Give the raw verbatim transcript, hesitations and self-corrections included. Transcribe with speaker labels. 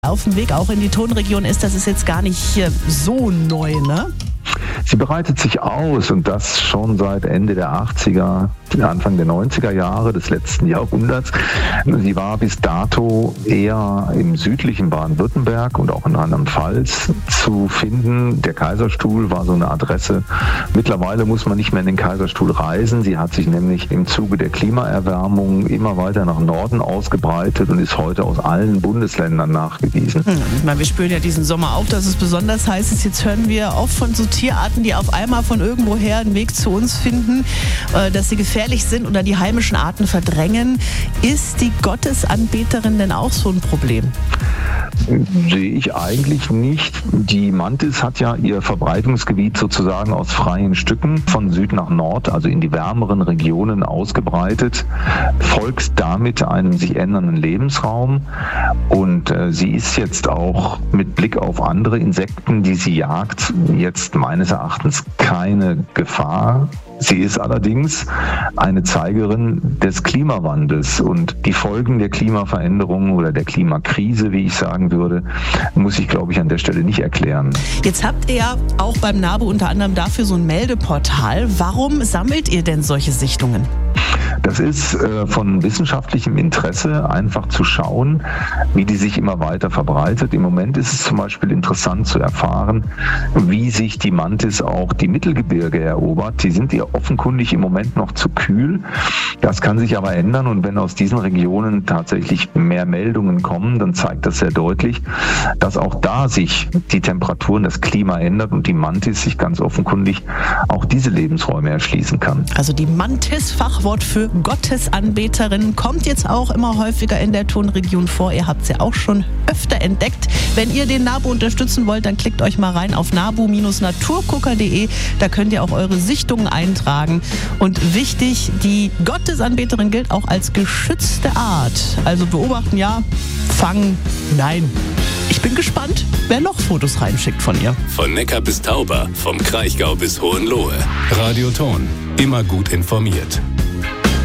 Speaker 1: auf dem Weg auch in die Tonregion ist, das ist jetzt gar nicht so neu, ne?
Speaker 2: Sie bereitet sich aus und das schon seit Ende der achtziger, Anfang der neunziger Jahre des letzten Jahrhunderts. Sie war bis dato eher im südlichen Baden-Württemberg und auch in Rheinland-Pfalz zu finden. Der Kaiserstuhl war so eine Adresse. Mittlerweile muss man nicht mehr in den Kaiserstuhl reisen. Sie hat sich nämlich im Zuge der Klimaerwärmung immer weiter nach Norden ausgebreitet und ist heute aus allen Bundesländern nachgewiesen.
Speaker 1: Hm, ich meine, wir spüren ja diesen Sommer auch, dass es besonders heiß ist. Jetzt hören wir oft von so Tierarten, die auf einmal von irgendwoher einen Weg zu uns finden, dass sie gefährlich sind oder die heimischen Arten verdrängen. Ist die Gottesanbeterin denn auch so ein Problem?
Speaker 2: Sehe ich eigentlich nicht. Die Mantis hat ja ihr Verbreitungsgebiet sozusagen aus freien Stücken von Süd nach Nord, also in die wärmeren Regionen ausgebreitet, folgt damit einem sich ändernden Lebensraum und äh, sie ist jetzt auch mit Blick auf andere Insekten, die sie jagt, jetzt meines Erachtens keine Gefahr. Sie ist allerdings eine Zeigerin des Klimawandels und die Folgen der Klimaveränderung oder der Klimakrise, wie ich sagen würde, muss ich, glaube ich, an der Stelle nicht erklären.
Speaker 1: Jetzt habt ihr ja auch beim NABU unter anderem dafür so ein Meldeportal. Warum sammelt ihr denn solche Sichtungen?
Speaker 2: Das ist äh, von wissenschaftlichem Interesse, einfach zu schauen, wie die sich immer weiter verbreitet. Im Moment ist es zum Beispiel interessant zu erfahren, wie sich die Mantis auch die Mittelgebirge erobert. Die sind ihr offenkundig im Moment noch zu kühl. Das kann sich aber ändern und wenn aus diesen Regionen tatsächlich mehr Meldungen kommen, dann zeigt das sehr deutlich, dass auch da sich die Temperaturen, das Klima ändert und die Mantis sich ganz offenkundig auch diese Lebensräume erschließen kann.
Speaker 1: Also die Mantis, Fachwort für Gottesanbeterin, kommt jetzt auch immer häufiger in der Tonregion vor. Ihr habt sie auch schon öfter entdeckt. Wenn ihr den NABU unterstützen wollt, dann klickt euch mal rein auf nabu Bindestrich naturgucker Punkt de. Da könnt ihr auch eure Sichtungen eintragen. Und wichtig, die Gottesanbeterin gilt auch als geschützte Art. Also beobachten ja, fangen nein. Ich bin gespannt, wer noch Fotos reinschickt von ihr.
Speaker 3: Von Neckar bis Tauber, vom Kraichgau bis Hohenlohe. Radio Ton, immer gut informiert.